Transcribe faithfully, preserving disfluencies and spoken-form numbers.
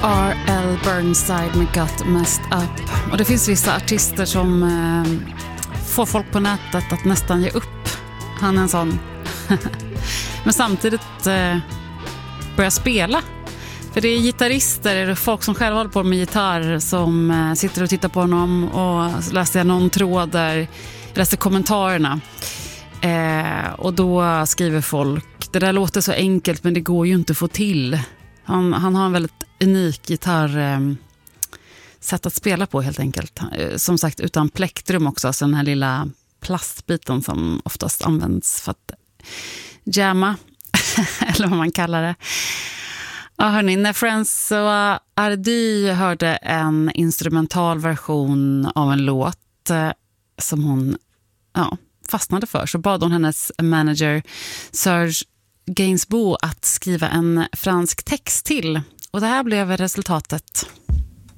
R L Burnside med Got Messed Up. Och det finns vissa artister som eh, får folk på nätet att nästan ge upp. Han är en sån. Men samtidigt eh, börjar spela. För det är gitarrister, är det folk som själva håller på med gitarr som eh, sitter och tittar på honom. Och så läste jag någon tråd där, jag läste kommentarerna. Eh, och då skriver folk, det där låter så enkelt men det går ju inte att få till. Han, han har en väldigt unik gitarr eh, sätt att spela på helt enkelt. Eh, som sagt utan plektrum också, alltså den här lilla plastbiten som oftast används för att jamma, eller vad man kallar det. Ja hörni, när François Hardy hörde en instrumental version av en låt eh, som hon ja, fastnade för, så bad hon hennes manager Serge Gainsbourg att skriva en fransk text till. Och det här blev resultatet.